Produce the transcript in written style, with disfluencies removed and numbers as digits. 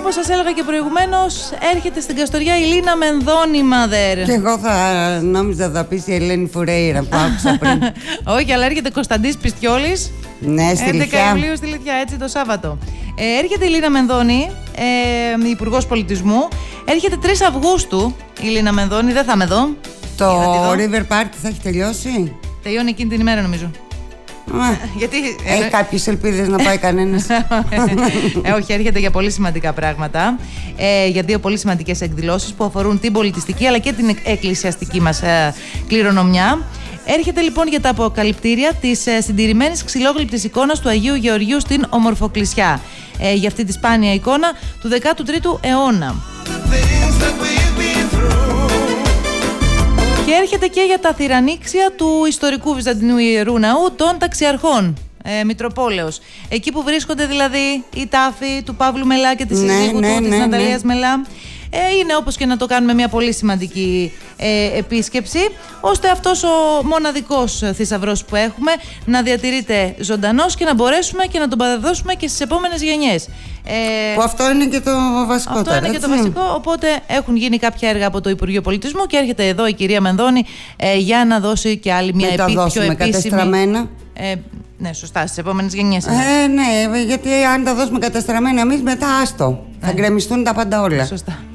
όπως σας έλεγα και προηγουμένως, έρχεται στην Καστοριά η Λίνα Μενδώνη, mother. Και εγώ θα νόμιζα θα πεις η Ελένη Φουρέιρα που άκουσα πριν. Όχι, αλλά έρχεται Κωνσταντής Πιστιόλης. Ναι, στη 11 Λυθιά. Ιουλίου στη Λυθιά, έτσι το Σάββατο. Έρχεται η Λίνα Μενδώνη, Υπουργός Πολιτισμού. Έρχεται 3 Αυγούστου η Λίνα Μενδώνη, δεν θα είμαι εδώ. Το River Party θα έχει τελειώσει. Τελειώνει εκείνη την ημέρα, νομίζω. Γιατί, έχει κάποιες ελπίδες να πάει κανένας. όχι, έρχεται για πολύ σημαντικά πράγματα. Για 2 πολύ σημαντικές εκδηλώσεις που αφορούν την πολιτιστική αλλά και την εκκλησιαστική μας κληρονομιά. Έρχεται λοιπόν για τα αποκαλυπτήρια της συντηρημένης ξυλόγλυπτης εικόνας του Αγίου Γεωργίου στην Ομορφοκλησιά. Για αυτή τη σπάνια εικόνα του 13ου αιώνα. Και έρχεται και για τα θυρανίξια του ιστορικού Βυζαντινού Ιερού Ναού των Ταξιαρχών Μητροπόλεως. Εκεί που βρίσκονται δηλαδή η τάφη του Παύλου Μελά και της σύζυγου του, της Ναταλίας Μελά. Είναι όπως και να το κάνουμε μια πολύ σημαντική επίσκεψη, ώστε αυτός ο μοναδικός θησαυρός που έχουμε να διατηρείται ζωντανός και να μπορέσουμε και να τον παραδώσουμε και στις επόμενες γενιές. Που αυτό είναι και το βασικό. Αυτό είναι και το βασικό, οπότε έχουν γίνει κάποια έργα από το Υπουργείο Πολιτισμού και έρχεται εδώ η κυρία Μενδώνη για να δώσει και άλλη μια πιο επίσημη. Κατεστραμμένα. Ναι, σωστά, στις επόμενες γενιές. Ναι, γιατί αν τα δώσουμε κατεστραμμένα εμείς μετά άστο. Θα γκρεμιστούν τα πάντα όλα. Σωστά.